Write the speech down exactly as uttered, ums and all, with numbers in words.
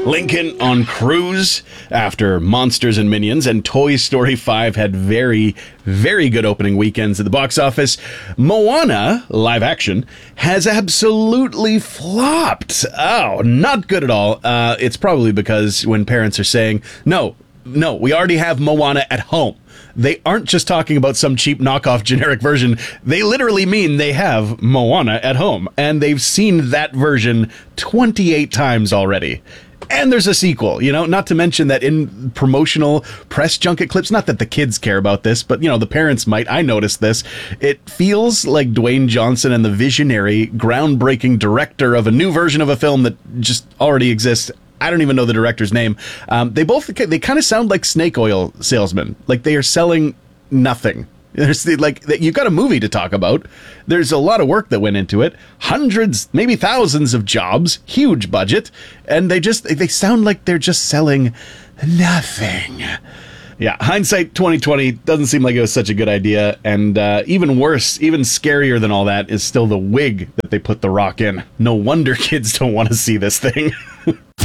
Lincoln on cruise after Monsters and Minions and Toy Story five had very, very good opening weekends at the box office. Moana, live action, has absolutely flopped. Oh, not good at all. Uh, it's probably because when parents are saying, no, no, we already have Moana at home. They aren't just talking about some cheap knockoff generic version. They literally mean they have Moana at home, and they've seen that version twenty-eight times already. And there's a sequel, you know, not to mention that in promotional press junket clips, not that the kids care about this, but, you know, the parents might. I noticed this. It feels like Dwayne Johnson and the visionary, groundbreaking director of a new version of a film that just already exists. I don't even know the director's name. Um, they both, they kind of sound like snake oil salesmen. Like they are selling nothing. There's the, like you've got a movie to talk about. There's a lot of work that went into it, hundreds, maybe thousands of jobs, huge budget, and they just they sound like they're just selling nothing. Yeah, hindsight twenty twenty doesn't seem like it was such a good idea, and uh, even worse, even scarier than all that is still the wig that they put The Rock in. No wonder kids don't want to see this thing.